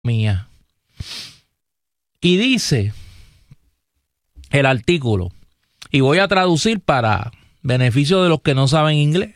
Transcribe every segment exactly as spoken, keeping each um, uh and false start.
mía. Y dice el artículo, y voy a traducir para beneficio de los que no saben inglés.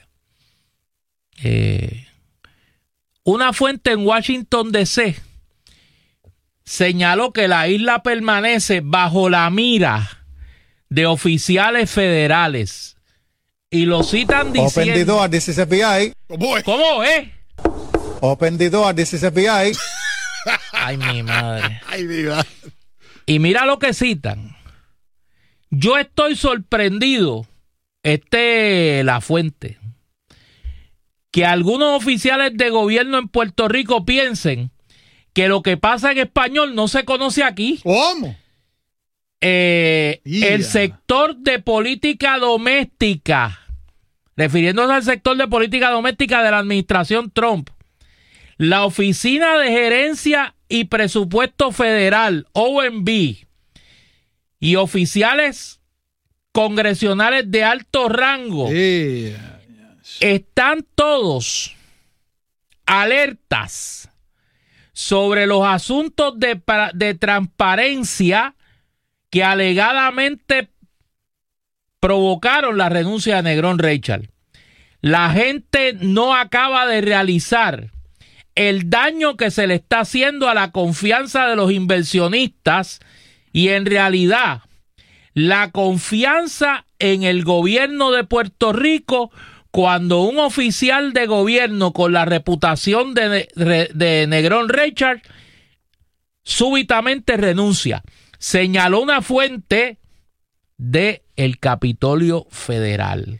Eh, una fuente en Washington D C señaló que la isla permanece bajo la mira de oficiales federales y lo citan diciendo... Open the door, this is F B I. ¿Cómo es? ¿Cómo es? Open the door, this is F B I. Ay, mi madre. Ay, mi madre. Y mira lo que citan. Yo estoy sorprendido, este la fuente, que algunos oficiales de gobierno en Puerto Rico piensen que lo que pasa en español no se conoce aquí. ¿Cómo? Eh, Yeah. El sector de política doméstica, refiriéndose al sector de política doméstica de la administración Trump, la Oficina de Gerencia y Presupuesto Federal, O M B, y oficiales congresionales de alto rango, Yeah. están todos alertas sobre los asuntos de, de transparencia que alegadamente provocaron la renuncia de Negrón Reichard. La gente no acaba de realizar el daño que se le está haciendo a la confianza de los inversionistas y en realidad la confianza en el gobierno de Puerto Rico cuando un oficial de gobierno con la reputación de, de, de Negrón Reichard súbitamente renuncia. Señaló una fuente de el Capitolio Federal.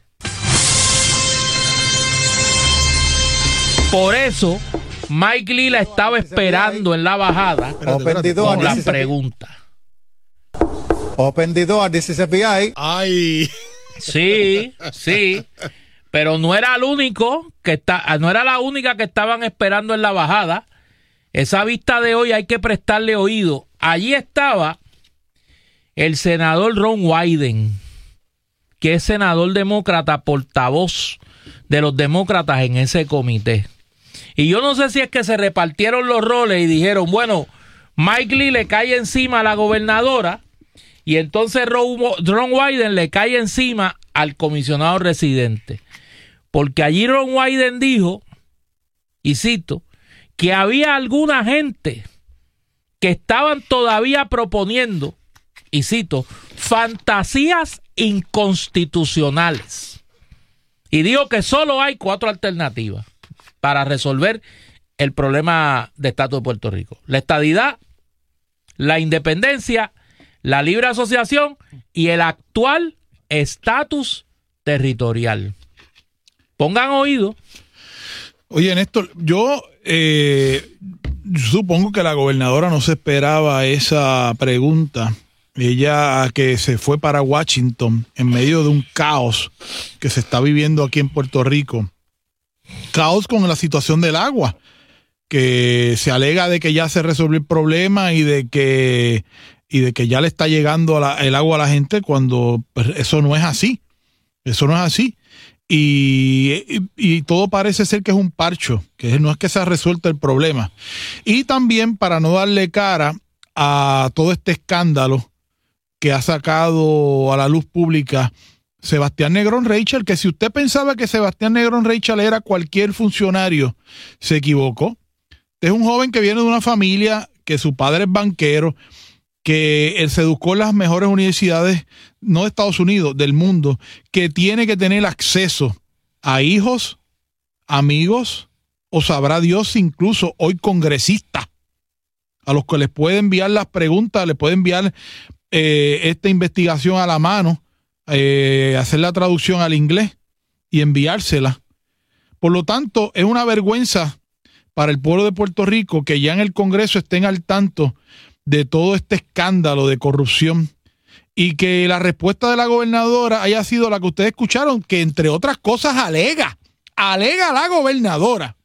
Por eso Mike Lee la estaba esperando en la bajada Espérate, espérate. con la pregunta. Open the door, this is F B I. Ay. Sí, sí, pero no era el único que está, no era la única que estaban esperando en la bajada. Esa vista de hoy hay que prestarle oído. Allí estaba el senador Ron Wyden, que es senador demócrata, portavoz de los demócratas en ese comité. Y yo no sé si es que se repartieron los roles y dijeron, bueno, Mike Lee le cae encima a la gobernadora y entonces Ron, Ron Wyden le cae encima al comisionado residente. Porque allí Ron Wyden dijo, y cito, que había alguna gente que estaban todavía proponiendo, y cito, fantasías inconstitucionales. Y dijo que solo hay cuatro alternativas para resolver el problema de estatus de Puerto Rico: la estadidad, la independencia, la libre asociación y el actual estatus territorial. Pongan oído. Oye, Néstor, yo eh, supongo que la gobernadora no se esperaba esa pregunta. Ella que se fue para Washington en medio de un caos que se está viviendo aquí en Puerto Rico. Caos con la situación del agua, que se alega de que ya se resolvió el problema y de que, y de que ya le está llegando la, el agua a la gente, cuando pues, eso no es así. Eso no es así. Y, y, y todo parece ser que es un parcho, que no es que se ha resuelto el problema. Y también para no darle cara a todo este escándalo que ha sacado a la luz pública Sebastián Negrón Reichard, que si usted pensaba que Sebastián Negrón Reichard era cualquier funcionario, se equivocó. Este es un joven que viene de una familia, que su padre es banquero, que él se educó en las mejores universidades, no de Estados Unidos, del mundo, que tiene que tener acceso a hijos, amigos, o sabrá Dios, incluso hoy congresistas, a los que les puede enviar las preguntas, les puede enviar eh, esta investigación a la mano, eh, hacer la traducción al inglés y enviársela. Por lo tanto, es una vergüenza para el pueblo de Puerto Rico que ya en el Congreso estén al tanto de todo este escándalo de corrupción y que la respuesta de la gobernadora haya sido la que ustedes escucharon, que entre otras cosas alega, alega a la gobernadora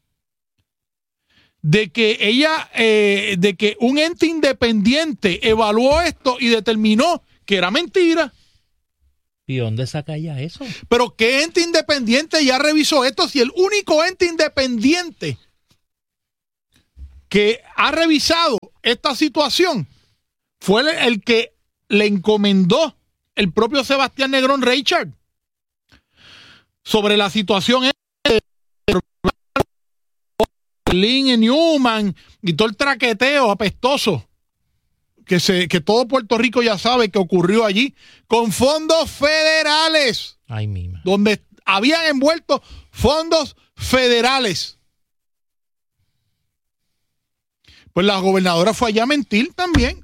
de que ella, eh, de que un ente independiente evaluó esto y determinó que era mentira. ¿Y dónde saca ella eso? Pero ¿qué ente independiente ya revisó esto? Si el único ente independiente que ha revisado esta situación fue el, el que le encomendó el propio Sebastián Negrón Richard sobre la situación de Lynn Newman y todo el traqueteo apestoso que, se, que todo Puerto Rico ya sabe que ocurrió allí con fondos federales. Ay, mima. Donde habían envuelto fondos federales. Pues la gobernadora fue allá a mentir también.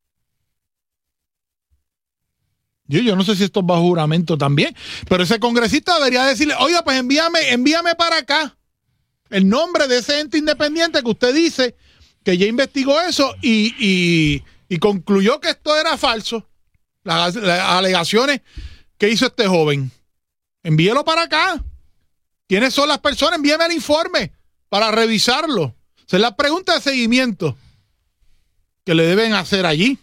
Yo, yo no sé si esto es bajo juramento también, pero ese congresista debería decirle, oiga, pues envíame, envíame para acá el nombre de ese ente independiente que usted dice que ya investigó eso y, y, y concluyó que esto era falso. Las, las alegaciones que hizo este joven. Envíelo para acá. ¿Quiénes son las personas? Envíeme el informe para revisarlo. Esa es la pregunta de seguimiento que le deben hacer allí.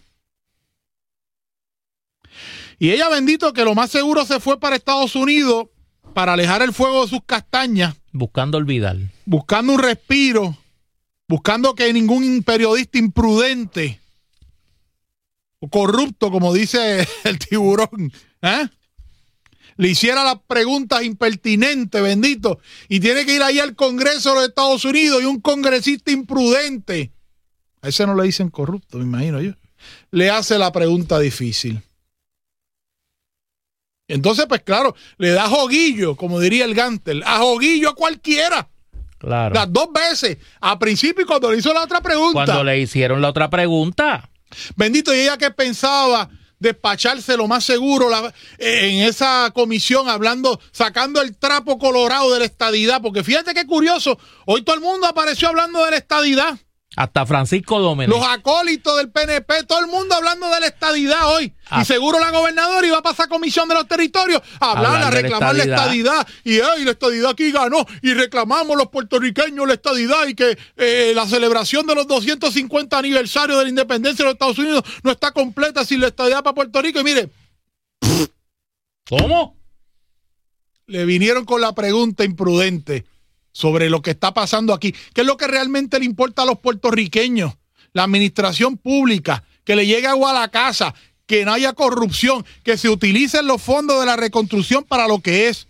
Y ella, bendito, que lo más seguro se fue para Estados Unidos para alejar el fuego de sus castañas. Buscando olvidar. Buscando un respiro. Buscando que ningún periodista imprudente o corrupto, como dice el tiburón, ¿eh? le hiciera las preguntas impertinentes, bendito. Y tiene que ir ahí al Congreso de los Estados Unidos y un congresista imprudente, a ese no le dicen corrupto, me imagino yo, le hace la pregunta difícil. Entonces, pues claro, le da joguillo, como diría el Gantel, a joguillo a cualquiera. Claro. Las dos veces, a principio y cuando le hizo la otra pregunta. Cuando le hicieron la otra pregunta. Bendito, y ella que pensaba despacharse lo más seguro la, en esa comisión, hablando, sacando el trapo colorado de la estadidad, porque fíjate qué curioso, hoy todo el mundo apareció hablando de la estadidad. Hasta Francisco Domenech. Los acólitos del P N P, todo el mundo hablando de la estadidad hoy. Ah. Y seguro la gobernadora iba a pasar comisión de los territorios a hablar, hablar a reclamar la estadidad. la estadidad. Y hey, la estadidad aquí ganó. Y reclamamos los puertorriqueños la estadidad y que eh, la celebración de los doscientos cincuenta aniversarios de la independencia de los Estados Unidos no está completa sin la estadidad para Puerto Rico. Y mire. ¿Cómo? Le vinieron con la pregunta imprudente sobre lo que está pasando aquí. ¿Qué es lo que realmente le importa a los puertorriqueños? La administración pública, que le llegue agua a la casa, que no haya corrupción, que se utilicen los fondos de la reconstrucción para lo que es.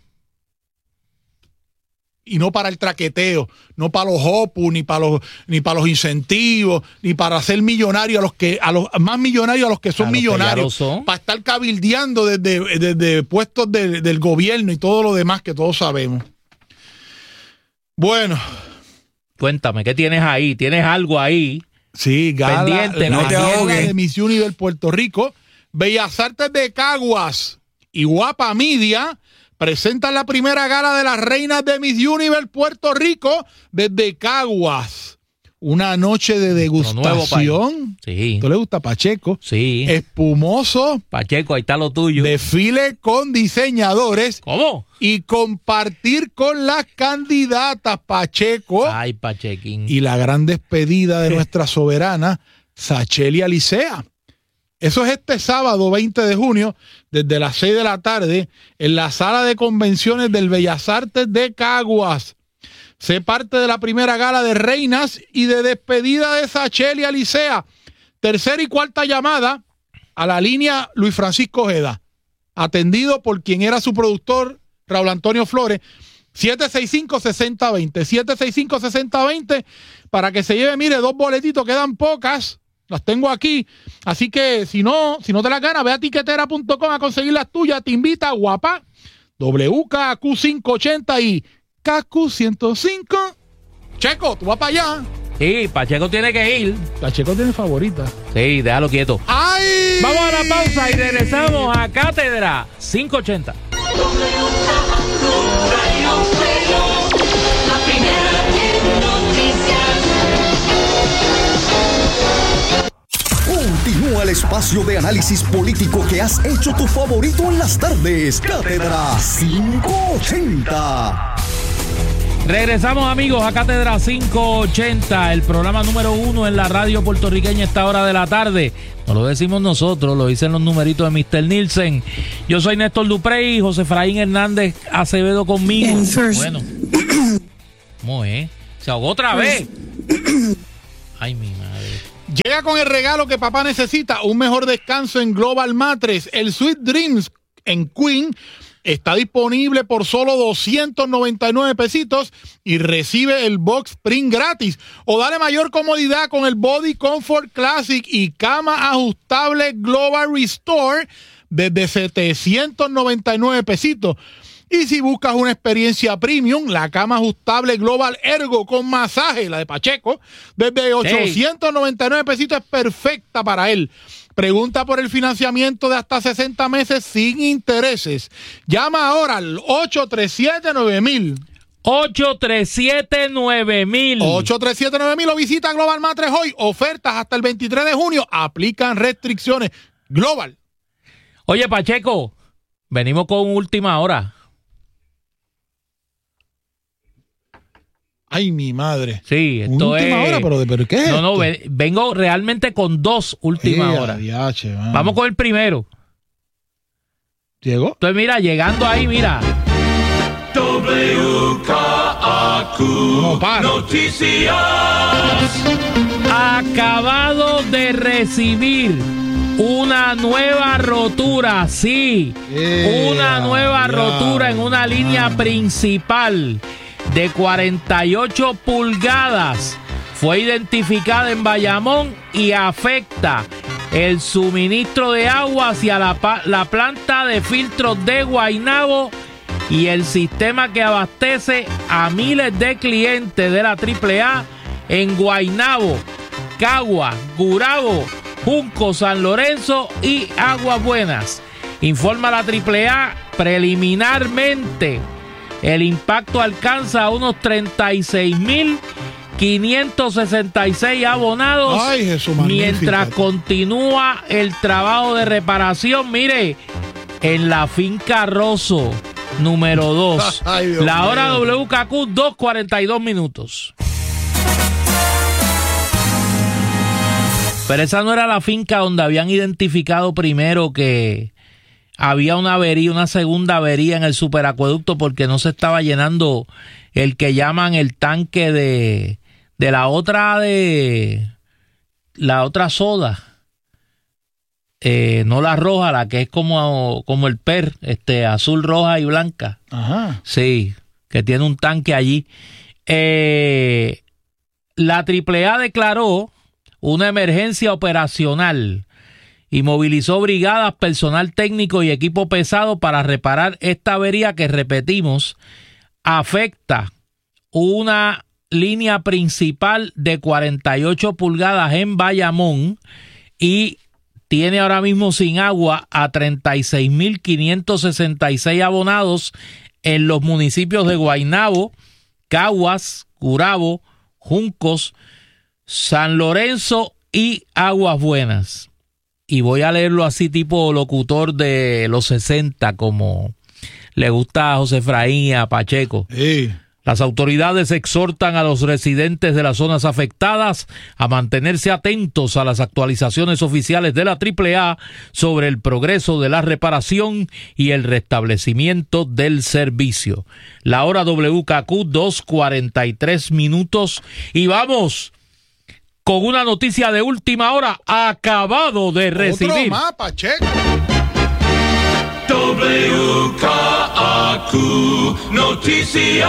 Y no para el traqueteo, no para los opus, ni para los, ni para los incentivos, ni para hacer millonarios a los que, a los más millonarios a los que son a millonarios, que son. Para estar cabildeando desde, desde puestos de, del gobierno y todo lo demás que todos sabemos. Bueno. Cuéntame, ¿qué tienes ahí? ¿Tienes algo ahí? Sí, gala, pendiente, la no te gala de Miss Universe Puerto Rico. Bellas Artes de Caguas y Guapa Media presentan la primera gala de las reinas de Miss Universe Puerto Rico desde Caguas. Una noche de degustación. Sí. ¿Tú le gusta Pacheco? Sí. Espumoso. Pacheco, ahí está lo tuyo. Desfile con diseñadores. ¿Cómo? Y compartir con las candidatas, Pacheco. Ay, Pachequín. Y la gran despedida de nuestra soberana, Sacheli Alicea. Eso es este sábado veinte de junio, desde las seis de la tarde, en la sala de convenciones del Bellas Artes de Caguas. Sé parte de la primera gala de reinas y de despedida de Sacheli Alicea. Tercera y cuarta llamada a la línea Luis Francisco Ojeda, atendido por quien era su productor, Raúl Antonio Flores, siete seis cinco, seis cero dos cero, siete seis cinco, seis cero dos cero, para que se lleve, mire, dos boletitos, quedan pocas, las tengo aquí, así que si no, si no te las ganas, ve a tiquetera punto com a conseguir las tuyas, te invita Guapa, W K Q quinientos ochenta y K Q ciento cinco. Checo, tú vas para allá. Sí, Pacheco tiene que ir. Pacheco tiene favorita. Sí, déjalo quieto. ¡Ay! Vamos a la pausa y regresamos a Cátedra quinientos ochenta. La primera en noticias. Continúa el espacio de análisis político que has hecho tu favorito en las tardes. Cátedra quinientos ochenta. Regresamos, amigos, a Cátedra quinientos ochenta, el programa número uno en la radio puertorriqueña a esta hora de la tarde. No lo decimos nosotros, lo dicen los numeritos de mister Nielsen. Yo soy Néstor Duprey, José Efraín Hernández Acevedo conmigo. Bueno, ¿cómo es? Se ahogó otra vez. Ay, mi madre. Llega con el regalo que papá necesita, un mejor descanso en Global Mattress. El Sweet Dreams en Queen está disponible por solo doscientos noventa y nueve pesitos y recibe el box Spring gratis. O dale mayor comodidad con el Body Comfort Classic y cama ajustable Global Restore desde setecientos noventa y nueve pesitos. Y si buscas una experiencia premium, la cama ajustable Global Ergo con masaje, la de Pacheco, desde ochocientos noventa y nueve pesitos es perfecta para él. Pregunta por el financiamiento de hasta sesenta meses sin intereses. Llama ahora al ocho tres siete nueve mil. ocho tres siete nueve mil. ocho tres siete nueve mil o visita Global Mattress hoy. Ofertas hasta el veintitrés de junio. Aplican restricciones. Global. Oye, Pacheco, venimos con última hora. Ay, mi madre. Sí, esto última es... hora, pero, pero ¿qué es No, esto? no, ve- vengo realmente con dos últimas Eh, horas. adiache, mano. Vamos con el primero. ¿Llegó? Entonces, mira, llegando ahí, mira. W K A Q No para. Noticias. Acabado de recibir una nueva rotura, sí, Eh, una nueva ya, rotura en una línea man. principal de cuarenta y ocho pulgadas. Fue identificada en Bayamón y afecta el suministro de agua hacia la, pa- la planta de filtros de Guaynabo y el sistema que abastece a miles de clientes de la triple A en Guaynabo, Cagua, Gurabo, Junco, San Lorenzo y Aguas Buenas. Informa la triple A preliminarmente. El impacto alcanza a unos treinta y seis mil quinientos sesenta y seis abonados. Ay, Jesús, magnífica. Mientras continúa el trabajo de reparación, mire, en la finca Rosso, número dos. Ay, Dios la hora mío. W K Q, dos cuarenta y dos minutos. Pero esa no era la finca donde habían identificado primero que había una avería, una segunda avería en el superacueducto porque no se estaba llenando el que llaman el tanque de, de la otra de la otra soda. Eh, no la roja, la que es como, como el P E R, este, azul, roja y blanca. Ajá. Sí, que tiene un tanque allí. Eh, la triple A declaró una emergencia operacional y movilizó brigadas, personal técnico y equipo pesado para reparar esta avería que, repetimos, afecta una línea principal de cuarenta y ocho pulgadas en Bayamón y tiene ahora mismo sin agua a treinta y seis mil quinientos sesenta y seis abonados en los municipios de Guaynabo, Caguas, Gurabo, Juncos, San Lorenzo y Aguas Buenas. Y voy a leerlo así tipo locutor de los sesenta, como le gusta a José Efraín y a Pacheco. Sí. Las autoridades exhortan a los residentes de las zonas afectadas a mantenerse atentos a las actualizaciones oficiales de la triple A sobre el progreso de la reparación y el restablecimiento del servicio. La hora W K Q, dos cuarenta y tres minutos. Y vamos con una noticia de última hora, acabado de recibir. Otro más, Pacheco. W K A Q Noticias.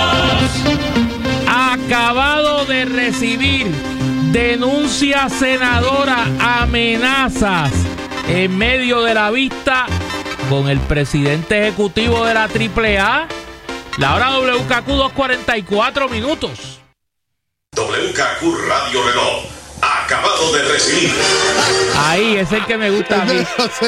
Acabado de recibir denuncia senadora, amenazas en medio de la vista con el presidente ejecutivo de la triple A. La hora W K Q, dos cuarenta y cuatro minutos. W K Q Radio Reloj. Acabado de recibir. Ahí es el que me gusta a mí,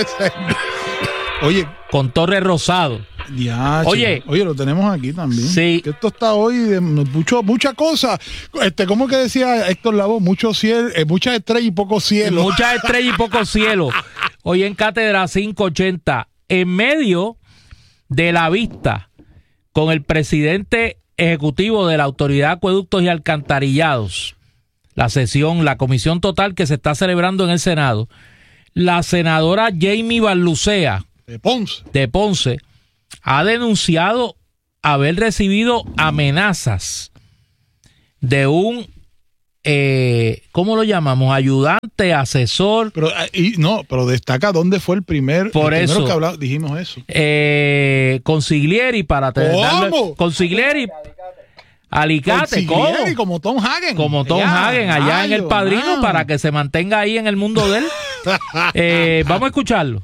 Oye, con Torre Rosado. diache. Oye. Oye, lo tenemos aquí también. Sí. Que esto está hoy de mucho, mucha cosa. Este, ¿cómo que decía Héctor Lavoe? Mucho cielo, eh, muchas estrellas y poco cielo. Muchas estrellas y poco cielo. Hoy en Cátedra quinientos ochenta, en medio de la vista con el presidente ejecutivo de la Autoridad de Acueductos y Alcantarillados, la sesión, la comisión total que se está celebrando en el Senado, la senadora Jamie Barlucea De Ponce. de Ponce ha denunciado haber recibido amenazas de un eh, ¿cómo lo llamamos? Ayudante, asesor. Pero, y, no, pero destaca dónde fue el primer. Por el eso que hablaba, dijimos eso. Eh, Consiglieri para te, darle. Consiglieri. Alicate, ¿cómo? Como Tom Hagen. Como Tom allá, Hagen, allá Mayo, en El Padrino, man. Para que se mantenga ahí en el mundo de él. eh, vamos a escucharlo.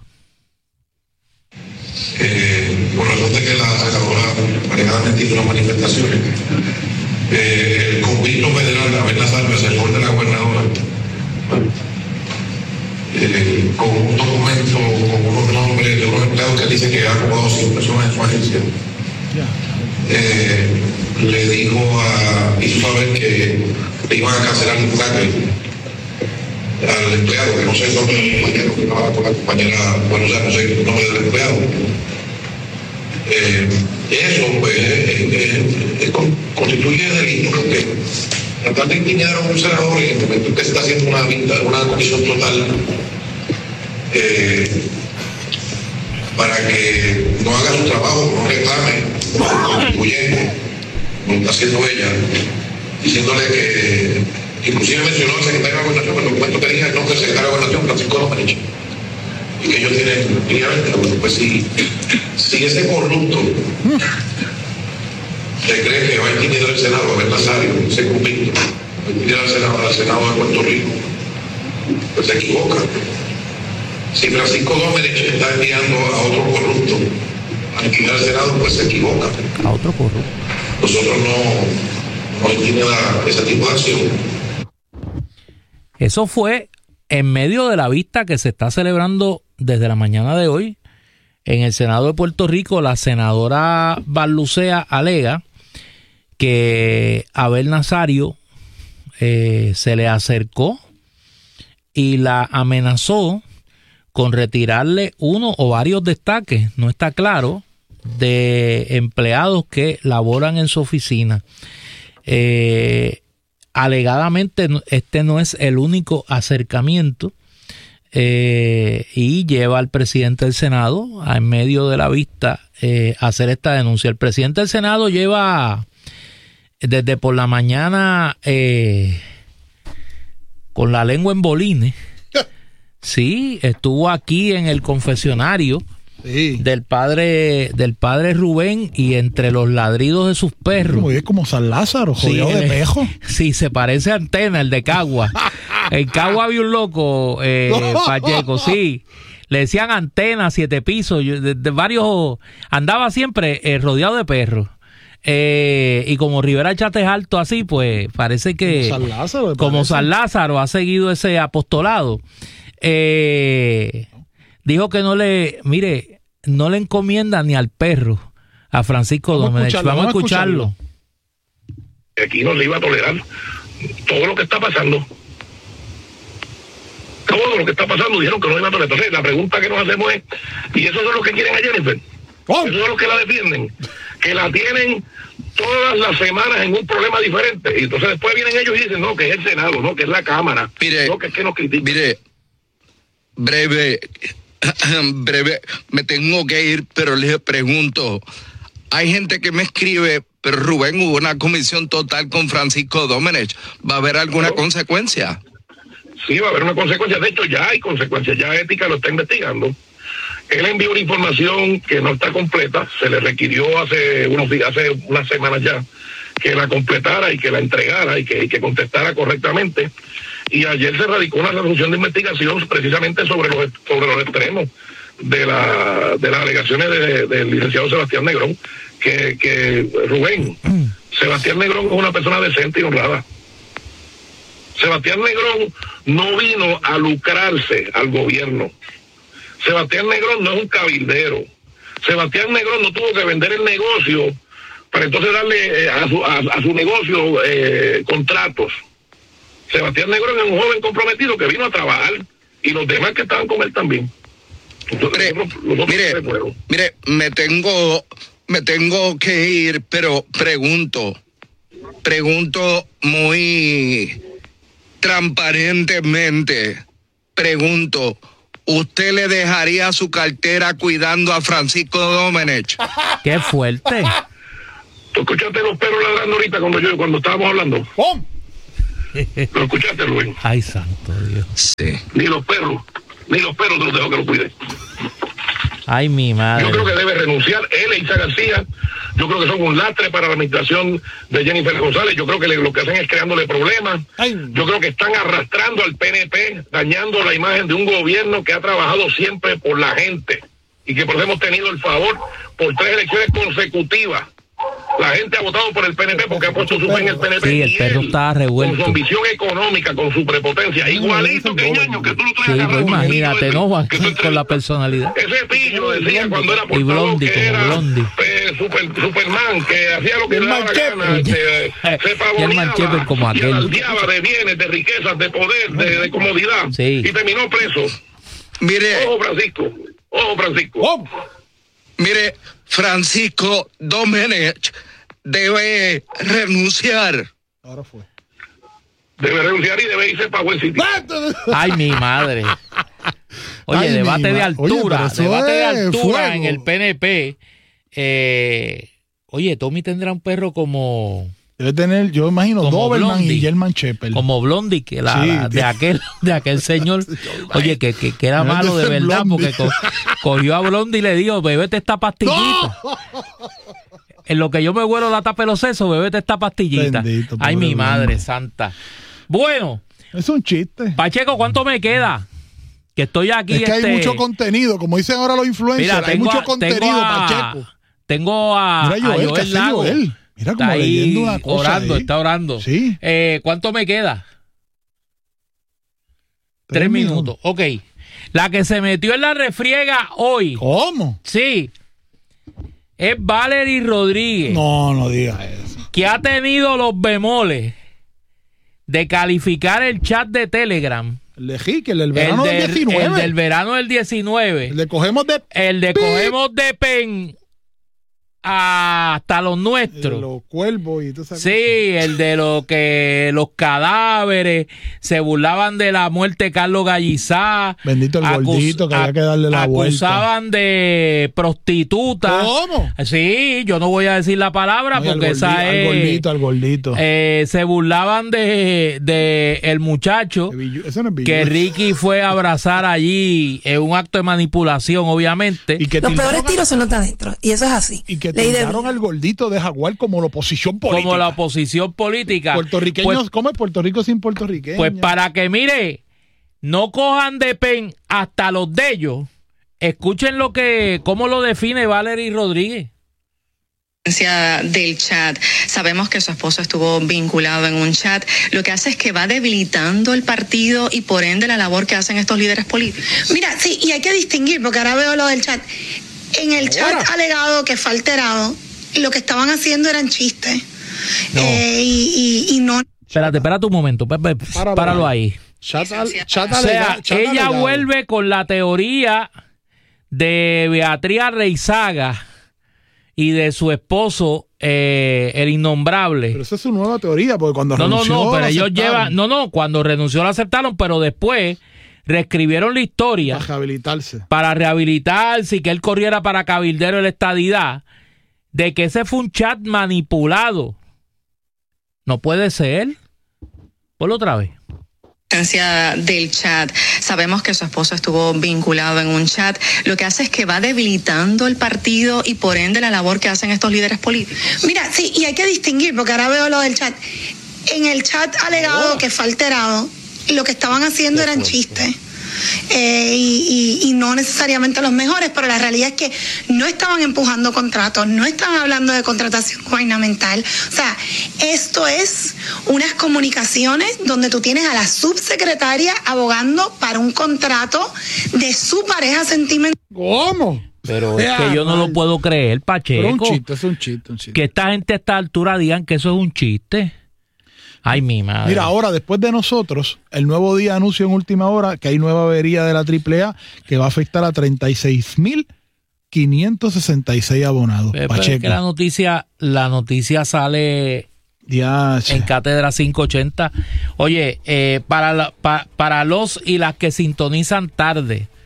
Eh, por razón de que la senadora alegadamente hizo unas manifestaciones, eh, el convicto federal de Abel Nazario, asesor de la gobernadora, eh, con un documento, con unos nombres de unos empleados que dice que ha acomodado cien personas en su agencia, eh, le dijo a, hizo saber que le iban a cancelar el plaque al empleado, que no sé el nombre del compañero que trabajaba con la compañera, bueno, o sea, no sé el nombre del empleado. Eh, eso, pues, eh, eh, eh, constituye delito, porque tratar de intimidar a un senador en el momento en que se está haciendo una, una comisión total eh, para que no haga su trabajo, no reclame, no contribuyente, como está haciendo ella, diciéndole que inclusive mencionó al secretario de la Gobernación, en el documento que diga el nombre del secretario de la Gobernación, Francisco Domenech, y que ellos tienen, clínicamente, pues si, si ese corrupto se cree que va a intimidar el Senado, a ver Nazario, ese convicto, va a intimidar al Senado, al Senado de Puerto Rico, pues se equivoca. Si Francisco Domenech está enviando a otro corrupto a intimidar al Senado, pues se equivoca. A otro corrupto. Nosotros no, no intimida ese tipo de acción. Eso fue en medio de la vista que se está celebrando desde la mañana de hoy en el Senado de Puerto Rico. La senadora Barlucea alega que Abel Nazario eh, se le acercó y la amenazó con retirarle uno o varios destaques, no está claro, de empleados que laboran en su oficina. Eh, alegadamente este no es el único acercamiento eh, y lleva al presidente del Senado a, en medio de la vista eh, a hacer esta denuncia. El presidente del Senado lleva desde por la mañana eh, con la lengua en bolines. Sí, estuvo aquí en el confesionario sí. del padre del padre Rubén y entre los ladridos de sus perros. Como es como San Lázaro, jodido sí, de pejo. Sí, se parece a Antena, el de Cagua. En Cagua había un loco, eh, Pacheco, sí. Le decían Antena, siete pisos, de, de varios, andaba siempre eh, rodeado de perros. Eh, y como Rivera Chat es alto así, pues parece que San Lázaro, como San Lázaro ha seguido ese apostolado. Eh, dijo que no le, mire, no le encomienda ni al perro a Francisco Domenech. Vamos, vamos a escucharlo. Aquí no se iba a tolerar todo lo que está pasando. Todo lo que está pasando dijeron que no iba a tolerar. Entonces la pregunta que nos hacemos es, ¿y esos son los que quieren a Jennifer? ¿Oh? Esos son los que la defienden, que la tienen todas las semanas en un problema diferente. Y entonces después vienen ellos y dicen, no, que es el Senado, no, que es la Cámara, mire, no, que es que nos critican. Mire, breve, breve, me tengo que ir, pero les pregunto, hay gente que me escribe, pero Rubén, hubo una comisión total con Francisco Domenech, ¿va a haber alguna ¿No? consecuencia? Sí, va a haber una consecuencia, de hecho ya hay consecuencias, ya Ética lo está investigando. Él envió una información que no está completa, se le requirió hace unos días, hace unas semanas ya, que la completara y que la entregara y que, y que contestara correctamente. Y ayer se radicó una resolución de investigación precisamente sobre los sobre los extremos de la de las alegaciones del de, de licenciado Sebastián Negrón, que, que Rubén, Sebastián Negrón es una persona decente y honrada. Sebastián Negrón no vino a lucrarse al gobierno. Sebastián Negrón no es un cabildero. Sebastián Negrón no tuvo que vender el negocio para entonces darle eh, a, su, a, a su negocio eh, contratos. Sebastián Negrón es un joven comprometido que vino a trabajar y los demás que estaban con él también. Entonces, mire, nosotros, nosotros mire, mire, me tengo, me tengo que ir, pero pregunto, pregunto muy transparentemente, pregunto, ¿usted le dejaría su cartera cuidando a Francisco Domenech? ¡Qué fuerte! ¿Tú escuchaste los perros ladrando ahorita cuando yo cuando estábamos hablando? ¡Oh! ¿Lo escuchaste, Rubén? Ay, santo Dios. Sí. Ni los perros, ni los perros te los dejo que lo cuiden. Ay, mi madre. Yo creo que debe renunciar él e Isa García. Yo creo que son un lastre para la administración de Jennifer González. Yo creo que le, lo que hacen es creándole problemas. Ay. Yo creo que están arrastrando al P N P, dañando la imagen de un gobierno que ha trabajado siempre por la gente y que por eso hemos tenido el favor por tres elecciones consecutivas. La gente ha votado por el P N P porque ha puesto su fe en el P N P. Sí, el y perro él, está revuelto. con su ambición económica, con su prepotencia, igualito que Ñaño, que tú lo traes Sí, agarrado pues con el imagínate, niño ¿no, ese, que tú Juan? Con la entrevistas. personalidad. Ese pillo decía cuando era Y portavoz Blondie, que como era Blondie. eh, super, Superman, que hacía lo que Y el le daba la Manchepe. gana, se, se Y el pavoneaba Manchepe como y aquel. alardeaba de bienes, de riquezas, de poder, de, de comodidad, Sí. y terminó preso. Mire, Ojo, Francisco, ojo, Francisco. Oh, mire, Francisco Domenech debe renunciar. ahora fue. Debe renunciar y debe irse para buen sitio. Ay, mi madre. Oye, Ay, mi debate de ma- altura, Oye, pero eso debate de es altura fuego. en el P N P. Eh, oye, Tommy tendrá un perro como Debe tener, yo imagino, Como Doberman Blondie. y German Shepherd. como Blondie, que la, Sí, la- de tío. aquel de aquel señor. Oye, que, que, que era Debe malo de ser verdad Blondie. porque co- cogió a Blondie y le dijo, bébete esta pastillita. En lo que yo me vuelo la tapa de los sesos, bébete esta pastillita. Bendito, Ay, pobre mi madre Blondie. santa. Bueno, Es un chiste. Pacheco, ¿cuánto me queda? Que estoy aquí. Es que este, hay mucho contenido, como dicen ahora los influencers, Mira, hay tengo mucho a- contenido, tengo a- Pacheco. Tengo a, Mira a Joel, ¿qué Joel hace Lago. Joel? Mira como Está ahí leyendo una cosa orando, ahí. está orando. Sí. Eh, ¿Cuánto me queda? Tres, Tres minutos. minutos. Ok. La que se metió en la refriega hoy, ¿Cómo? sí, es Valerie Rodríguez, No, no digas eso. que ha tenido los bemoles de calificar el chat de Telegram, El de Rick, el del verano el, del del- diecinueve. el del verano del diecinueve, El de cogemos de... el de Pip. cogemos de pen hasta los de nuestros. los cuervos y todo eso. Sí, el de lo que los cadáveres se burlaban de la muerte de Carlos Gallizá. Bendito el acus- gordito que había que darle la vuelta. Acusaban de prostituta. ¿Cómo? Sí, yo no voy a decir la palabra Oye, al porque esa gordi- al es. gordito, al gordito. eh, se burlaban de, de el muchacho De Billu- Eso no es Billu- que Ricky fue a abrazar allí en un acto de manipulación, obviamente. Y que Los tildaron peores a- tiros son los de adentro. Y eso es así. Y que Ley de tildaron vida. al gordito de Jaguar como la oposición política. como la oposición política. Puertorriqueños, Pues, ¿cómo es Puerto Rico sin puertorriqueños? Pues para que mire, no cojan de pen hasta los de ellos. Escuchen lo que, cómo lo define Valerie Rodríguez. Del chat. Sabemos que su esposo estuvo vinculado en un chat. Lo que hace es que va debilitando el partido y por ende la labor que hacen estos líderes políticos. Mira, sí, y hay que distinguir, porque ahora veo lo del chat. En el chat Ahora. alegado que fue alterado, lo que estaban haciendo eran chistes. No. Eh, y, y, y no. Espérate, espérate un momento, Pepe, Páralo páralo ahí. ahí. Chat al- chat O sea, alega- chat ella alegado. vuelve con la teoría de Beatriz Reizaga y de su esposo, eh, el innombrable. Pero esa es su nueva teoría, porque cuando No, no, renunció, no, pero lo ellos aceptaron. llevan, no, no, cuando renunció lo aceptaron, pero después reescribieron la historia Para rehabilitarse. para rehabilitarse y que él corriera para cabildero de la estadidad, de que ese fue un chat manipulado. No puede ser. Ponlo otra vez. Del chat. Sabemos que su esposo estuvo vinculado en un chat. Lo que hace es que va debilitando el partido y por ende la labor que hacen estos líderes políticos. Mira, sí, y hay que distinguir, porque ahora veo lo del chat. En el chat alegado que fue alterado, lo que estaban haciendo eran chistes. Eh, y, y, y no necesariamente los mejores, pero la realidad es que no estaban empujando contratos, no estaban hablando de contratación gubernamental. O sea, esto es unas comunicaciones donde tú tienes a la subsecretaria abogando para un contrato de su pareja sentimental. ¿Cómo? Pero es Ya, que yo no lo mal. puedo creer, Pero un Pacheco. chiste, es un chiste, un chiste. Que esta gente a esta altura digan que eso es un chiste. Ay, mi madre. Mira, ahora después de nosotros, el Nuevo Día anuncia en última hora que hay nueva avería de la triple A que va a afectar a treinta y seis mil quinientos sesenta y seis abonados. Pero es Pacheco. que la noticia, la noticia sale Ya, en Cátedra quinientos ochenta. Oye, eh, para, la- pa- para los y las que sintonizan tarde,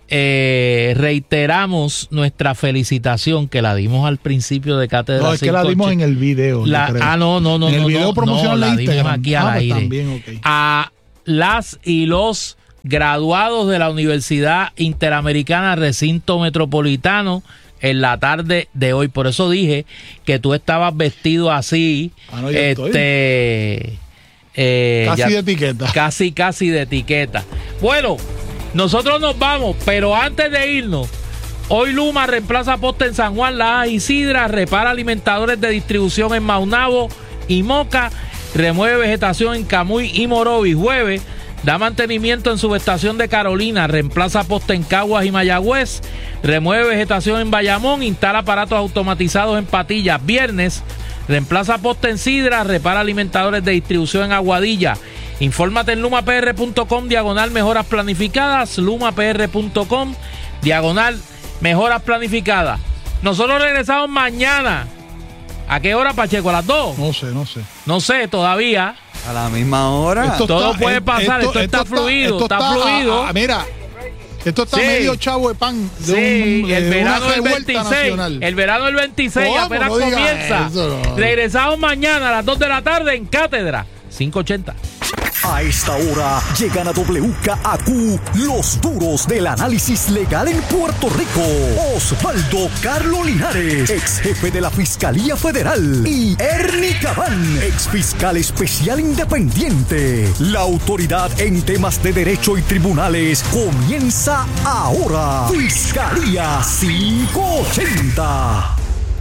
eh, reiteramos nuestra felicitación que la dimos al principio de Cátedra. No, es que la dimos en el video. La, ah, no, no, no. En el no, video no, promocional no, de la Instagram. dimos aquí al ah, aire. Pues también, okay. A las y los graduados de la Universidad Interamericana Recinto Metropolitano en la tarde de hoy. Por eso dije que tú estabas vestido así. Ah, no, ya este eh, Casi ya, de etiqueta. Casi, casi de etiqueta. Bueno, nosotros nos vamos, pero antes de irnos, hoy Luma reemplaza poste en San Juan, La Isidra, repara alimentadores de distribución en Maunabo y Moca, remueve vegetación en Camuy y Morovis. Jueves, da mantenimiento en subestación de Carolina, reemplaza poste en Caguas y Mayagüez, remueve vegetación en Bayamón, instala aparatos automatizados en Patillas. Viernes, reemplaza poste en Sidra, repara alimentadores de distribución en Aguadilla. Infórmate en lumapr punto com, diagonal mejoras planificadas, lumapr punto com, diagonal mejoras planificadas. Nosotros regresamos mañana. ¿A qué hora, Pacheco? ¿A las dos? No sé, no sé. No sé, todavía. A la misma hora. Esto Todo está, puede pasar, esto, esto, esto está, está fluido, esto está, está fluido. A, a, mira, esto está sí. medio chavo de pan. De sí, un, el de verano del veintiséis. Nacional. El verano del veintiséis ¿Cómo? apenas No comienza. Eso, no. Regresamos mañana a las dos de la tarde en Cátedra cinco ochenta. A esta hora llegan a W K A Q los duros del análisis legal en Puerto Rico. Osvaldo Carlos Linares, ex jefe de la Fiscalía Federal, y Ernie Cabán, ex fiscal especial independiente. La autoridad en temas de derecho y tribunales comienza ahora. Fiscalía quinientos ochenta.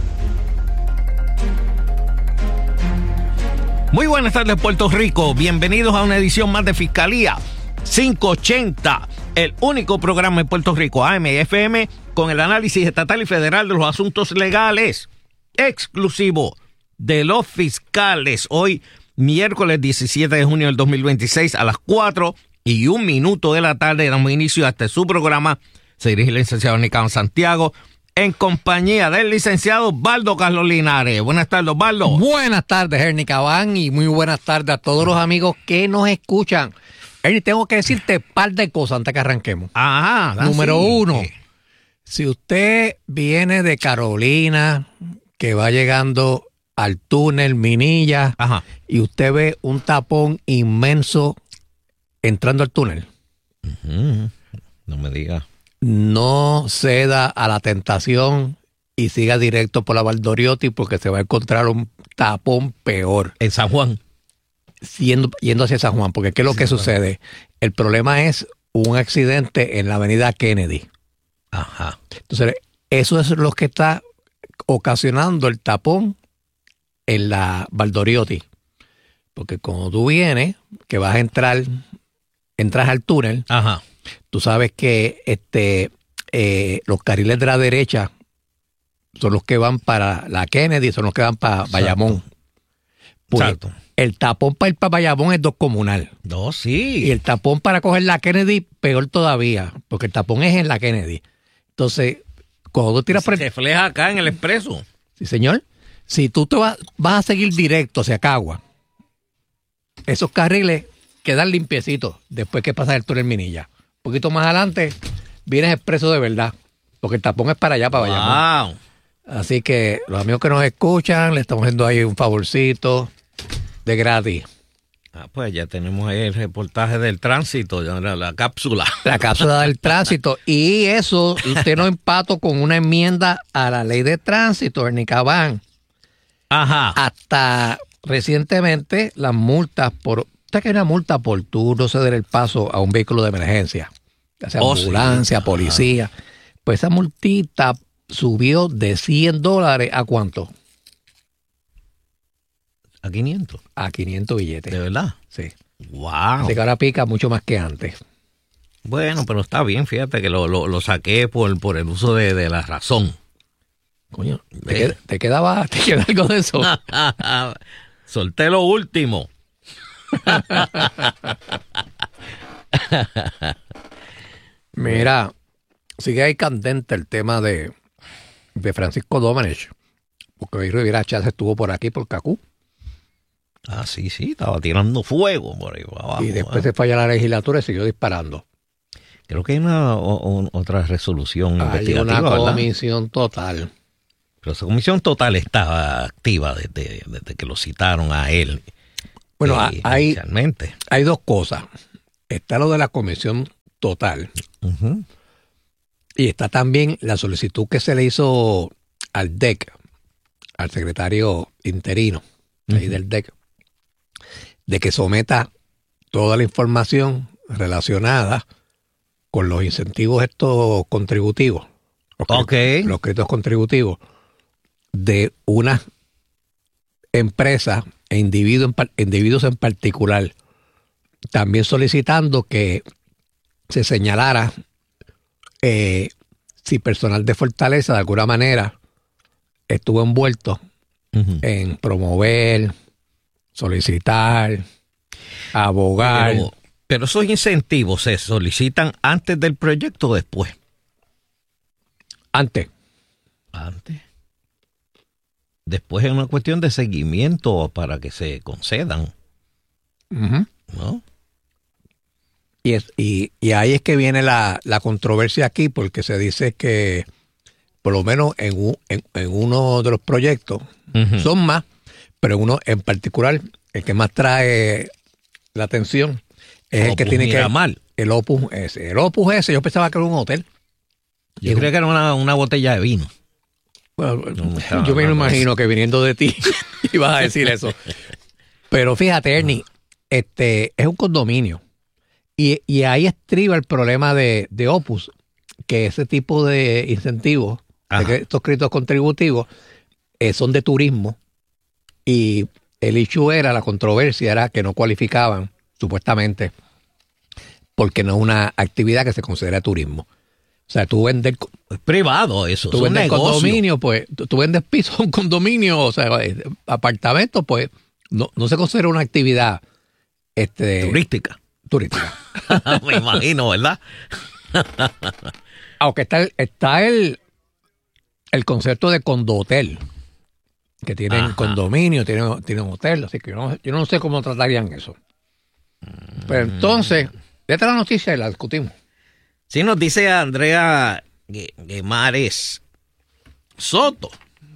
Muy buenas tardes, Puerto Rico. Bienvenidos a una edición más de Fiscalía quinientos ochenta, el único programa en Puerto Rico, A M y F M, con el análisis estatal y federal de los asuntos legales, exclusivo de los fiscales. Hoy, miércoles diecisiete de junio del dos mil veintiséis, a las cuatro y un minuto de la tarde, damos inicio a este su programa. Se dirige el licenciado Nicán Santiago, en compañía del licenciado Osvaldo Carlos Linares. Buenas tardes, Osvaldo. Buenas tardes, Ernie Cabán, y muy buenas tardes a todos los amigos que nos escuchan. Ernie, tengo que decirte un par de cosas antes que arranquemos. Ajá. Número sí. uno, si usted viene de Carolina, que va llegando al túnel Minilla, Ajá. y usted ve un tapón inmenso entrando al túnel, Uh-huh. No me diga. no ceda a la tentación y siga directo por la Valdoriotti, porque se va a encontrar un tapón peor. En San Juan. Siendo, yendo hacia San Juan, porque ¿qué es lo Sí, que bueno. sucede? El problema es un accidente en la avenida Kennedy. Ajá. Entonces, eso es lo que está ocasionando el tapón en la Valdoriotti. Porque cuando tú vienes, que vas a entrar, entras al túnel, Ajá. tú sabes que este eh, los carriles de la derecha son los que van para la Kennedy, son los que van para Bayamón. Pues, Exacto. el tapón para ir para Bayamón es dos comunal. No, sí. Y el tapón para coger la Kennedy, peor todavía, porque el tapón es en la Kennedy. Entonces, cuando tú tiras por el... Se refleja acá en el expreso. Sí, señor. Si tú te vas, vas a seguir directo hacia Cagua, esos carriles quedan limpiecitos después que pasas el túnel Minilla. Un poquito más adelante, vienes expreso de verdad, porque el tapón es para allá, para Bayamón. Wow. Así que los amigos que nos escuchan, le estamos haciendo ahí un favorcito de gratis. Ah, pues ya tenemos ahí el reportaje del tránsito, ya la, la cápsula. La cápsula del tránsito. Y eso, usted no empató con una enmienda a la ley de tránsito, Ernie Cabán. Ajá. Hasta recientemente, las multas por... Usted que hay una multa por tú no ceder el paso a un vehículo de emergencia, ya sea Oh, ambulancia, sí. policía. Pues esa multita subió de cien dólares a ¿cuánto? A quinientos. A quinientos billetes. ¿De verdad? Sí. Wow. Así que ahora pica mucho más que antes. Bueno, pero está bien, fíjate que lo, lo, lo saqué por, por el uso de, de la razón. Coño, ¿te, queda, te, quedaba, ¿te queda algo de eso? Solté lo último. Mira, sigue ahí candente el tema de, de Francisco Domenech, porque hoy Rivera Chávez estuvo por aquí, por Cacú. Ah, sí, sí, estaba tirando fuego por ahí abajo. Y después se falla la legislatura y siguió disparando. Creo que hay una o, o, otra resolución hay investigativa, una ¿verdad? comisión total. Pero esa comisión total estaba activa desde, desde que lo citaron a él. Bueno, eh, hay, inicialmente. hay dos cosas. Está lo de la comisión total. Uh-huh. Y está también la solicitud que se le hizo al D E C, al secretario interino uh-huh. ahí del D E C, de que someta toda la información relacionada con los incentivos estos contributivos, los, okay. cre- los créditos contributivos de una empresa e individuo en par- individuos en particular, también solicitando que se señalara eh, si personal de Fortaleza de alguna manera estuvo envuelto uh-huh. en promover, solicitar, abogar. Pero, pero esos incentivos se solicitan antes del proyecto o después. Antes. Antes. Después es una cuestión de seguimiento para que se concedan. Uh-huh. ¿No? Y, es, y, y ahí es que viene la, la controversia aquí, porque se dice que por lo menos en, un, en, en uno de los proyectos uh-huh. son más, pero uno en particular, el que más trae la atención es Opus el que tiene Miramar. que... El Opus ese. El Opus ese, yo pensaba que era un hotel. Yo y creo un, que era una, una botella de vino. Bueno, no, yo me imagino que viniendo de ti ibas a decir eso. Pero fíjate, Ernie, este es un condominio. Y, y ahí estriba el problema de, de Opus, que ese tipo de incentivos, de estos créditos contributivos, eh, son de turismo. Y el issue era, la controversia era que no cualificaban, supuestamente, porque no es una actividad que se considera turismo. O sea, tú vendes... Es privado eso, tú es un vendes negocio. Condominio, pues, tú, tú vendes pisos en condominio, o sea, apartamentos, pues, no, no se considera una actividad este, turística. Turística. Me imagino, ¿verdad? Aunque está el, está el, el concepto de condohotel, que tienen Ajá. condominio, tienen, tienen hotel, así que yo no, yo no sé cómo tratarían eso. Pero entonces, esta es la noticia y la discutimos. Sí, nos dice Andrea Guimares Soto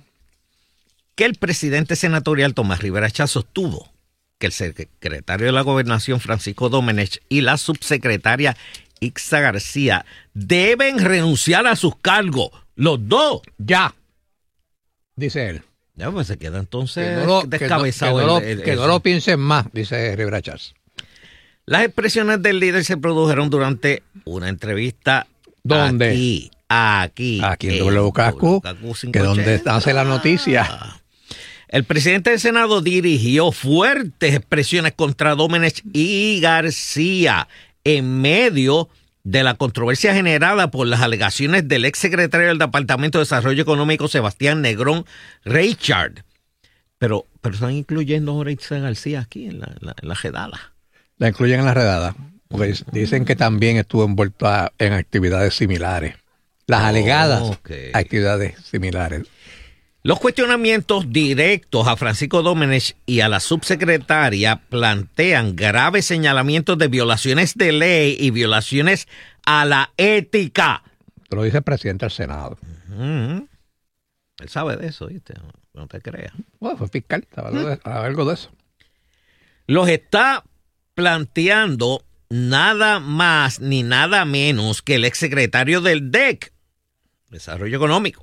que el presidente senatorial Tomás Rivera Schatz sostuvo que el secretario de la Gobernación Francisco Domenech y la subsecretaria Ixa García deben renunciar a sus cargos, los dos. Ya, dice él. Ya, pues se queda entonces que no lo, descabezado. Que no, el, que el, no, que el, no lo piensen más, dice Rivera Schatz. Las expresiones del líder se produjeron durante una entrevista. ¿Dónde? Aquí, aquí. Aquí en W K Q, que donde hace la noticia. El presidente del Senado dirigió fuertes expresiones contra Domenech y García en medio de la controversia generada por las alegaciones del exsecretario del Departamento de Desarrollo Económico, Sebastián Negrón Reichard. Pero, pero están incluyendo ahora a Ixa García aquí en la, la, en la redada. La incluyen en la redada, porque dicen que también estuvo envuelta en actividades similares. Las oh, alegadas okay. actividades similares. Los cuestionamientos directos a Francisco Domenech y a la subsecretaria plantean graves señalamientos de violaciones de ley y violaciones a la ética. Lo dice el presidente del Senado. Uh-huh. Él sabe de eso, ¿viste? No te creas. Bueno, fue fiscal, sabe algo, de, algo de eso. Los está planteando nada más ni nada menos que el exsecretario del D E C, Desarrollo Económico.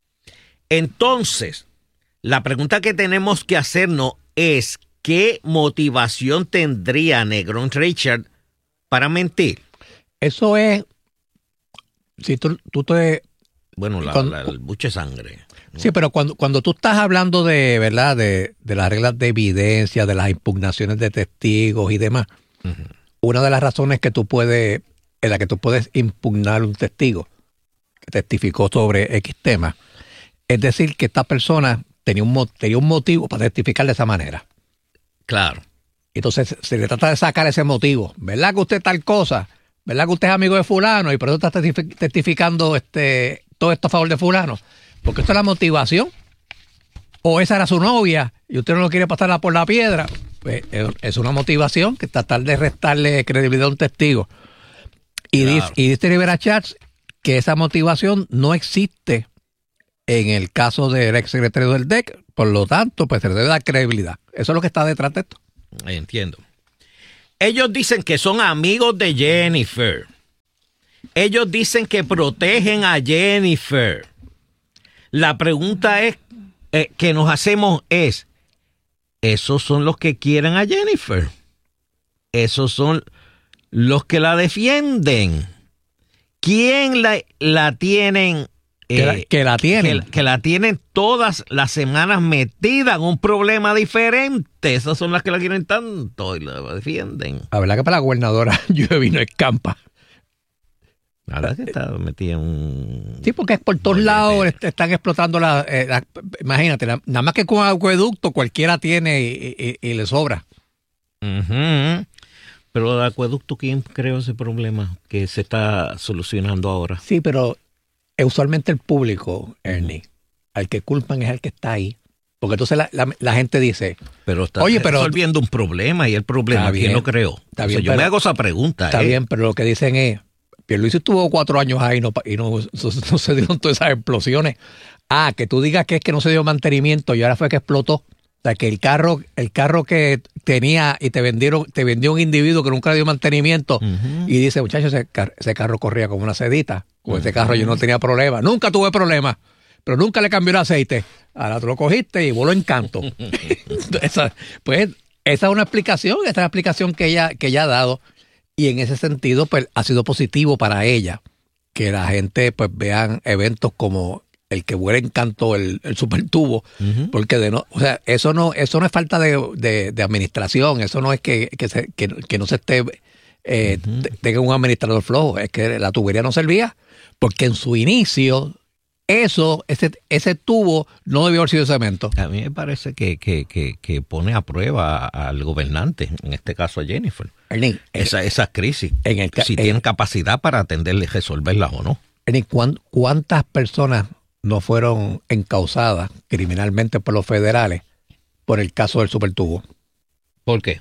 Entonces, la pregunta que tenemos que hacernos es ¿qué motivación tendría Negrón Reichard para mentir? Eso es, si tú, tú te... Bueno, la, cuando, la, el buche sangre. ¿No? Sí, pero cuando, cuando tú estás hablando de, ¿verdad? De, de las reglas de evidencia, de las impugnaciones de testigos y demás, uh-huh. una de las razones que tú puedes, en la que tú puedes impugnar un testigo que testificó sobre X tema, es decir, que esta persona tenía un, tenía un motivo para testificar de esa manera. Claro. Entonces se le trata de sacar ese motivo. ¿Verdad que usted tal cosa? ¿Verdad que usted es amigo de fulano y por eso está testificando este, todo esto a favor de fulano? Porque esto es la motivación. O esa era su novia y usted no lo quiere pasarla por la piedra. Pues es una motivación que tratar de restarle credibilidad a un testigo. Y, Claro. dice, y dice Rivera Chats que esa motivación no existe en el caso del ex secretario del D E C, por lo tanto, pues se le debe dar credibilidad. Eso es lo que está detrás de esto. Entiendo. Ellos dicen que son amigos de Jennifer. Ellos dicen que protegen a Jennifer. La pregunta es eh, que nos hacemos es, ¿esos son los que quieren a Jennifer? ¿Esos son los que la defienden? ¿Quién la, la tienen? Que la, eh, que la tienen. Que, que la tienen todas las semanas metida en un problema diferente. Esas son las que la quieren tanto y la defienden. La verdad que para la gobernadora llueve y no escampa. La verdad que está metida en un... Sí, porque es por todos lados est- están explotando la, eh, la- imagínate, la- nada más que con acueducto cualquiera tiene y, y- y le sobra. Ujú. Pero el acueducto, ¿quién creó ese problema que se está solucionando ahora? Sí, pero eh, usualmente el público, Ernie, al que culpan es al que está ahí. Porque entonces la, la- la gente dice, Pero está Oye, pero- resolviendo un problema y el problema, Está ¿quién bien, lo creó? está O sea, bien, yo pero- me hago esa pregunta. está ¿eh? bien, pero lo que dicen es, Pierluisi estuvo cuatro años ahí y no, pa- y no, no- no se dieron todas esas explosiones. Ah, que tú digas que es que no se dio mantenimiento y ahora fue que explotó. O sea, que el carro, el carro que tenía y te vendieron, te vendió un individuo que nunca le dio mantenimiento y dice, muchachos, ese, car- ese carro corría como una sedita. Con ese carro yo no tenía problema. Nunca tuve problema, pero nunca le cambió el aceite. Ahora tú lo cogiste y voló en canto. esa, pues esa es una explicación, esa es la explicación que ella, que ella ha dado. Y en ese sentido, pues ha sido positivo para ella que la gente pues vean eventos como el que vuela en canto el, el supertubo, Ujú. porque de no, o sea, eso no, eso no es falta de, de- de administración, eso no es que, que, se- que, que no se esté eh, te- tenga un administrador flojo, es que la tubería no servía, porque en su inicio eso, ese, ese tubo no debió haber sido cemento. A mí me parece que, que, que, que pone a prueba al gobernante, en este caso a Jennifer, Ernie, esa, esa crisis, en el ca- si en- tienen capacidad para atenderle y resolverla o no. Ernie, ¿cuán- ¿cuántas personas no fueron encausadas criminalmente por los federales por el caso del supertubo? ¿Por qué?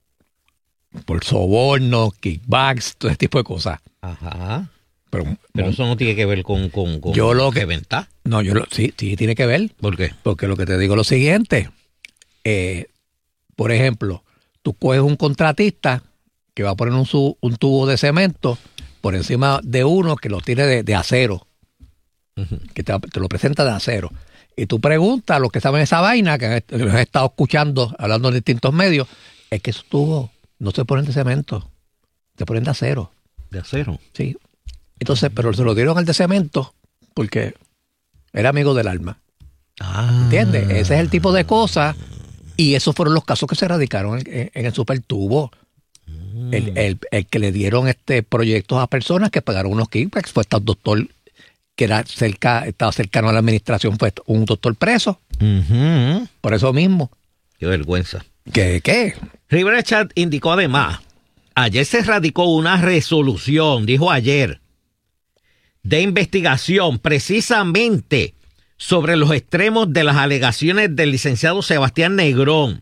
Por sobornos, kickbacks, todo ese tipo de cosas. Ajá. Pero, Pero eso no tiene que ver con, con, con Yo lo que- reventa. no, yo lo, sí, sí tiene que ver. ¿Por qué? Porque lo que te digo es lo siguiente. Eh, por ejemplo, tú coges un contratista que va a poner un, su- un tubo de cemento por encima de uno que lo tiene de, de acero, Ujú. que te, te lo presenta de acero. Y tú preguntas a los que saben esa vaina, que han, est- que los han estado escuchando, hablando en distintos medios, es que esos tubos no se ponen de cemento, se ponen de acero. De acero. Sí. Entonces, pero se lo dieron al de cemento porque era amigo del alma. Ah. ¿Entiendes? Ese es el tipo de cosas. Y esos fueron los casos que se radicaron en, en el supertubo. El, el, el que le dieron este proyectos a personas que pagaron unos kickbacks fue este doctor que era cerca, estaba cercano a la administración, fue un doctor preso. Ujú. Por eso mismo. Qué vergüenza. ¿Qué? ¿Qué? Rivera Chat indicó además, ayer se radicó una resolución, dijo ayer, de investigación precisamente sobre los extremos de las alegaciones del licenciado Sebastián Negrón.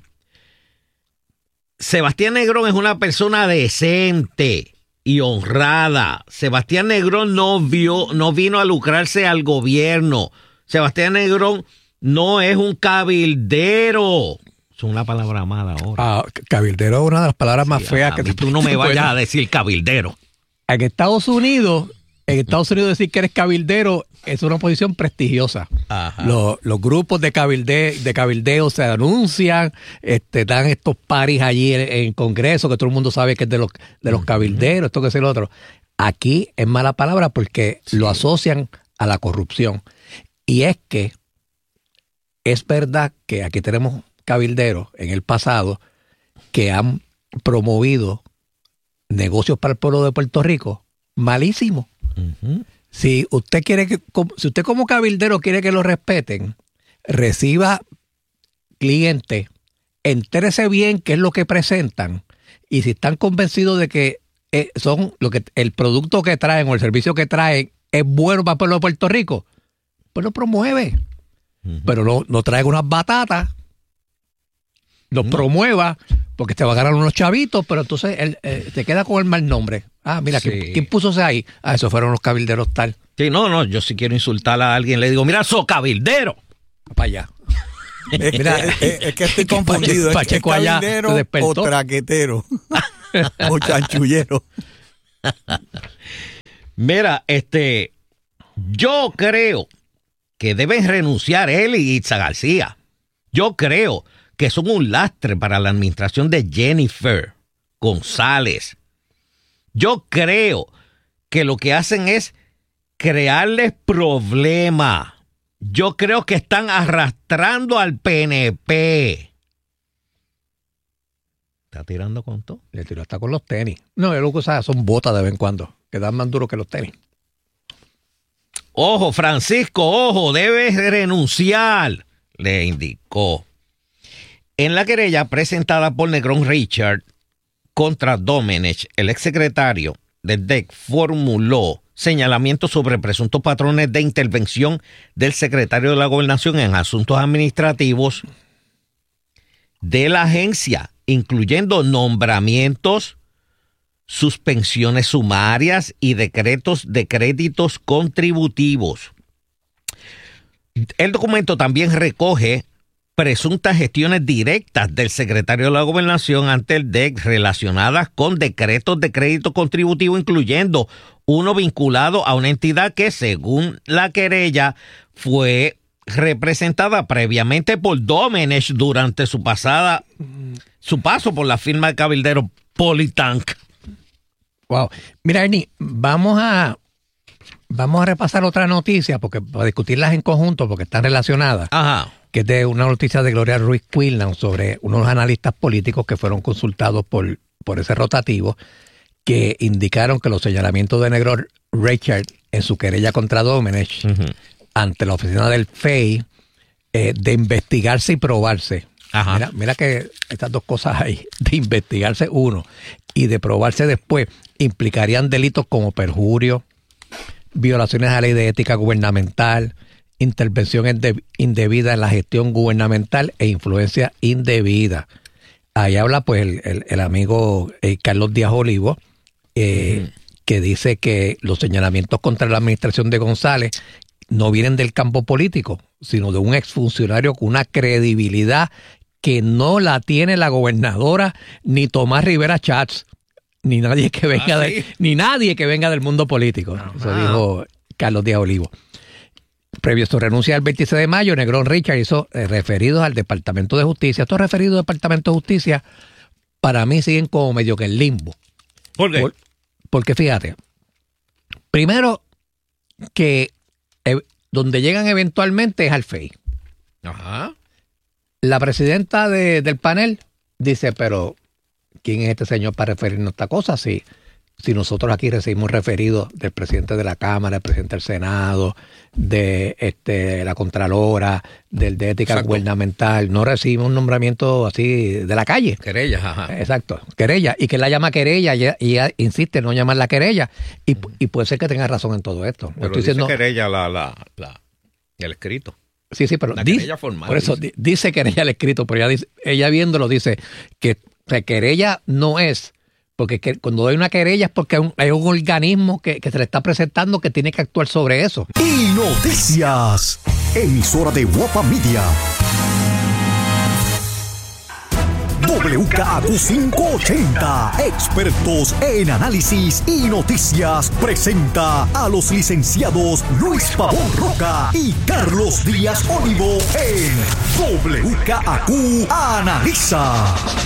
Sebastián Negrón es una persona decente y honrada. Sebastián Negrón no vio, no vino a lucrarse al gobierno. Sebastián Negrón no es un cabildero. Es una palabra mala ahora. Ah, cabildero es una de las palabras más Sí, feas a que mí te- tú no me te vayas pueden- a decir cabildero. En Estados Unidos, en Estados Unidos decir que eres cabildero es una posición prestigiosa. Ajá. Los, los grupos de, cabilde, de cabildeo se anuncian, este, dan estos paris allí en, en Congreso, que todo el mundo sabe que es de los, de los cabilderos, esto que es el otro. Aquí es mala palabra porque lo asocian a la corrupción. Y es que es verdad que aquí tenemos cabilderos en el pasado que han promovido negocios para el pueblo de Puerto Rico malísimos. Ujú. Si usted quiere que, como- si usted como cabildero quiere que lo respeten, reciba clientes, entérese bien qué es lo que presentan y si están convencidos de que eh, son lo que el producto que traen o el servicio que traen es bueno para el pueblo de Puerto Rico, pues lo promueve. Pero no, no traiga unas batatas, los promueva, porque te va a ganar unos chavitos, pero entonces él, eh, te queda con el mal nombre. Ah, mira, Sí. ¿quién, ¿quién puso ese ahí? Ah, esos fueron los cabilderos tal. Sí, no, no, yo si quiero insultar a alguien le digo, mira, so cabildero. Para allá. Es, Mira, es, es- es que estoy confundido. ¿Es, es Pacheco allá cabildero se despertó. o traquetero? O chanchullero. Mira, este, yo creo que deben renunciar él y Itza García. Yo creo que son un lastre para la administración de Jennifer González. Yo creo que lo que hacen es crearles problemas. Yo creo que están arrastrando al P N P. ¿Está tirando con todo? Le tiró hasta con los tenis. No, lo que usa son botas de vez en cuando, que dan más duro que los tenis. Ojo, Francisco, ojo, debes renunciar, le indicó. En la querella presentada por Negrón Richard contra Domenech, el exsecretario del D E C formuló señalamientos sobre presuntos patrones de intervención del secretario de la Gobernación en asuntos administrativos de la agencia, incluyendo nombramientos, suspensiones sumarias y decretos de créditos contributivos. El documento también recoge presuntas gestiones directas del secretario de la Gobernación ante el D E C relacionadas con decretos de crédito contributivo, incluyendo uno vinculado a una entidad que, según la querella, fue representada previamente por Domenech durante su pasada, su paso por la firma de cabildero Politank. Wow. Mira, Ernie, vamos a vamos a repasar otra noticia porque para discutirlas en conjunto porque están relacionadas. Ajá. Que es de una noticia de Gloria Ruiz Quinlan sobre unos analistas políticos que fueron consultados por, por ese rotativo, que indicaron que los señalamientos de Negro Richard en su querella contra Domenech uh-huh. ante la oficina del F E I eh, de investigarse y probarse. Ajá. Mira, mira que estas dos cosas ahí, de investigarse uno y de probarse después, implicarían delitos como perjurio, violaciones a la ley de ética gubernamental, intervención indebida en la gestión gubernamental e influencia indebida. Ahí habla pues el, el, el amigo eh, Carlos Díaz Olivo, eh, uh-huh. que dice que los señalamientos contra la administración de González no vienen del campo político, sino de un exfuncionario con una credibilidad que no la tiene la gobernadora ni Tomás Rivera Chats, ni nadie que venga ¿Ah, sí? de, ni nadie que venga del mundo político. Uh-huh. Eso dijo Carlos Díaz Olivo. Previo a su renuncia el veintiséis de mayo, Negrón Richard hizo eh, referidos al Departamento de Justicia. Estos referidos al Departamento de Justicia, para mí, siguen como medio que en limbo. ¿Por qué? Por, porque fíjate, primero que eh, donde llegan eventualmente es al F E I. Ajá. La presidenta de, del panel dice, pero ¿quién es este señor para referirnos a esta cosa? Si, si nosotros aquí recibimos referidos del presidente de la Cámara, del presidente del Senado, de este, la Contralora, del de Ética Exacto. Gubernamental, no recibimos un nombramiento así de la calle. Querella, ajá. Exacto, querella. Y que la llama querella y ella, y ella insiste en no llamarla querella. Y, uh-huh. y puede ser que tenga razón en todo esto. Pero estoy dice diciendo, querella la, la, la, el escrito. Sí, sí, pero la dice, querella formal. Por eso dice, dice querella el escrito, pero ella, dice, ella viéndolo dice que o sea, querella no es, porque que, cuando hay una querella es porque hay un, hay un organismo que, que se le está presentando que tiene que actuar sobre eso. Y noticias, emisora de Guapa Media. W K A Q quinientos ochenta, expertos en análisis y noticias, presenta a los licenciados Luis Pavón Roca y Carlos Díaz Olivo en W K A Q Analiza.